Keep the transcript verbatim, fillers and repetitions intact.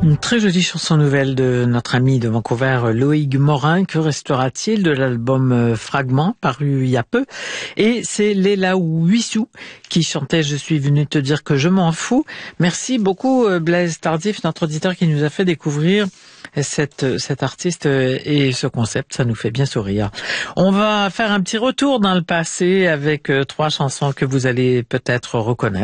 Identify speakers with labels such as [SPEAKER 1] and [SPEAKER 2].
[SPEAKER 1] Une très jolie chanson nouvelle de notre ami de Vancouver, Loïc Morin. Que restera-t-il de l'album Fragment, paru il y a peu? Et c'est Léla Ouissou qui chantait « Je suis venu te dire que je m'en fous ». Merci beaucoup Blaise Tardif, notre auditeur qui nous a fait découvrir cette, cet artiste et ce concept. Ça nous fait bien sourire. On va faire un petit retour dans le passé avec trois chansons que vous allez peut-être reconnaître.